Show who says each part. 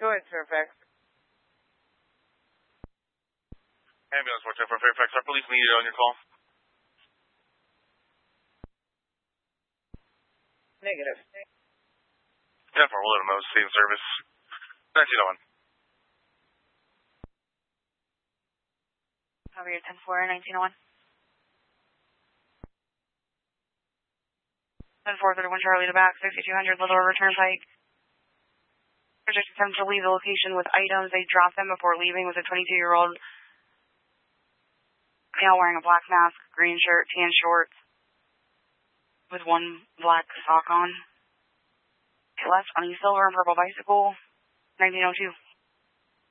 Speaker 1: Go ahead, Fairfax.
Speaker 2: Ambulance 410 for Fairfax. Our police needed on your call.
Speaker 1: Negative.
Speaker 2: 10-4, we'll let them know. Same service. 1901.
Speaker 3: Over here, 10-4, 1901. 10-4, 31 Charlie to back, 6200 Little River Turnpike. Subject attempts to leave the location with items. They dropped them before leaving with a 22-year-old male wearing a black mask, green shirt, tan shorts, with one black sock on. He left on a silver and purple bicycle, 1902.